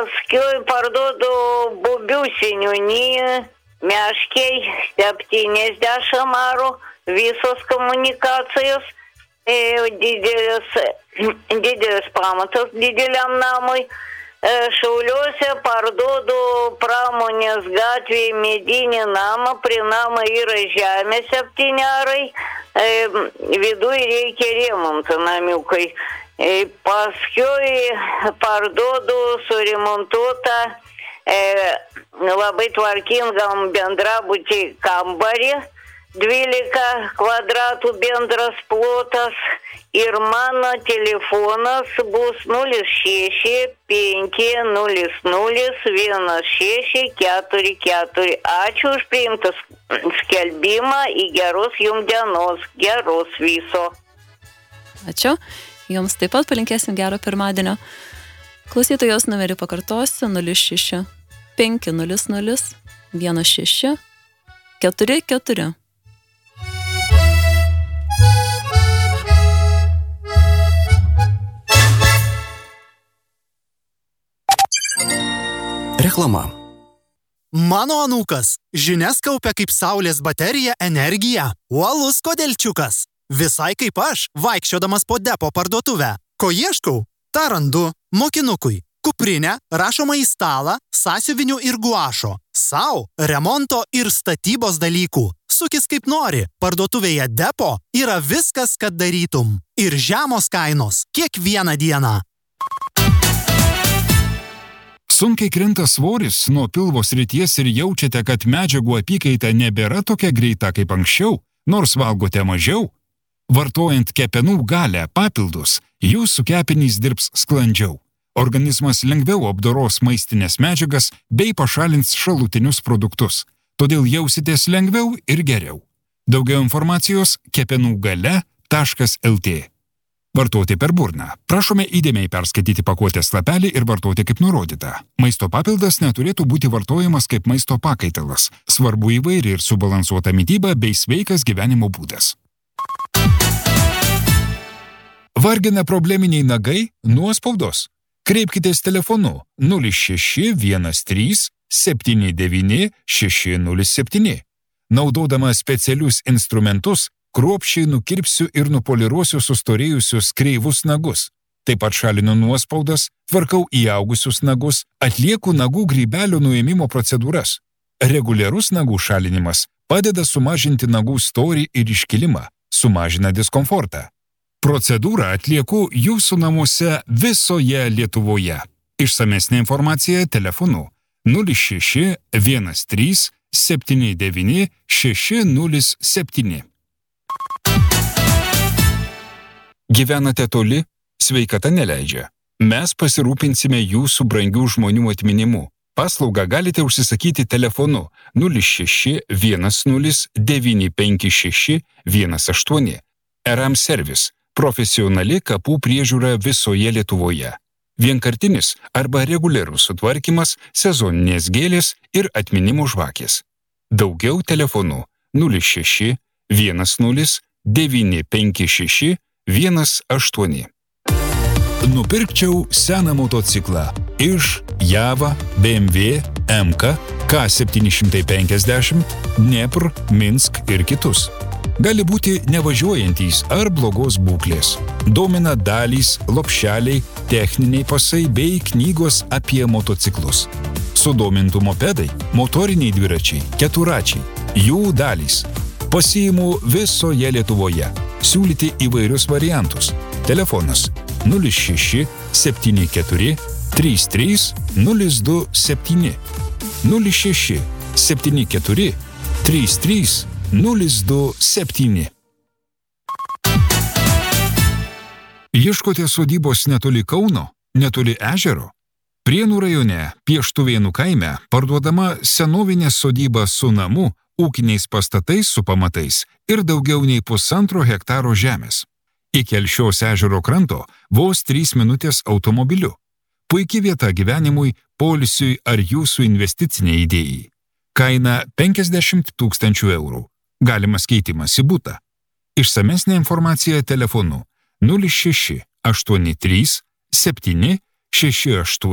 paskui parduodu Bubių seniūniją, Meškiai 70 arų, visos komunikacijos, didelis pamatas dideliam namui. Šiauliuose parduodu Pramonės gatvėje medinį namą, prie namą yra žemė 7 arai, viduje reikia remonto namiukai. Paskui parduodu suremontuotą labai tvarkingam bendrabutį kambarį, 12 kvadratų bendras plotas ir mano telefonas bus 0650011644. Ačiū už priimtą skelbimą, į geros jums dienos, geros viso. Ačiū. Jums taip pat palinkėsim gero pirmadienio. Klausytojos numerį pakartosiu 06 500 1644. Reklama. Mano anūkas žinias kaupia kaip saulės baterija energiją. Uolus kodelčiukas. Visai kaip aš, vaikščiodamas po depo parduotuvę. Ko ieškau? Ta randu. Mokinukui. Kuprinę, rašomą į stalą, sąsiuvinių ir guašo. Sau, remonto ir statybos dalykų. Sukis kaip nori. Parduotuvėje depo yra viskas, kad darytum. Ir žemos kainos. Kiekvieną dieną. Sunkiai krinta svoris nuo pilvo srities ir jaučiate, kad medžiagų apykaita nebėra tokia greita kaip anksčiau, nors valgote mažiau? Vartojant kepenų galę papildus, jūsų kepenys dirbs sklandžiau. Organizmas lengviau apdoros maistinės medžiagas bei pašalins šalutinius produktus. Todėl jausitės lengviau ir geriau. Daugiau informacijos kepenugale.lt. Vartoti per burną. Prašome įdėmiai perskaityti pakuotės lapelį ir vartoti kaip nurodyta. Maisto papildas neturėtų būti vartojamas kaip maisto pakaitalas. Svarbu įvairi ir subalansuota mityba bei sveikas gyvenimo būdas. Vargina probleminiai nagai? Nuospaudos. Kreipkitės telefonu 0613 79 607. Naudodama specialius instrumentus, kruopščiai nukirpsiu ir nupoliruosiu sustorėjusius kreivus nagus. Taip pat šalinu nuospaudas, tvarkau įaugusius nagus, atlieku nagų grybelio nuėmimo procedūras. Reguliarus nagų šalinimas padeda sumažinti nagų storį ir iškilimą, sumažina diskomfortą. Procedūrą atlieku jūsų namuose visoje Lietuvoje. Išsamesnė informacija telefonu 06 13 79 607. Gyvenate toli? Sveikata neleidžia. Mes pasirūpinsime jūsų brangių žmonių atminimu. Paslaugą galite užsisakyti telefonu 06 10 956 18. Eram Service – profesionali kapų priežiūra visoje Lietuvoje. Vienkartinis arba reguliarus sutvarkymas, sezoninės gėlės ir atminimo žvakės. Daugiau telefonu 06 10 956 18. Nupirkčiau seną motociklą iš Java, BMW, MK, K750, Dnepr, Minsk ir kitus. Gali būti nevažiuojantys ar blogos būklės. Domina dalys, lopšeliai, techniniai pasai bei knygos apie motociklus. Sudomintų mopedai, motoriniai dviračiai, keturačiai, jų dalys. Pasiimu visoje Lietuvoje. Siūlyti įvairius variantus. Telefonas 06 74 33 027 06 74 33 027. Ieškote sodybos netoli Kauno, netoli ežero? Prienų rajone, Pieštuvėnų kaime, parduodama senovinė sodyba su namu, ūkiniais pastatais su pamatais ir daugiau nei 1,5 hektaro žemės. Iki Alšios ežero kranto vos 3 minutės automobiliu. Puiki vieta gyvenimui, poilsiui ar jūsų investiciniai idėjai. Kaina 50 000 eurų. Galimas keitimas į butą. Išsamesnė informacija telefonu 06 83 7 68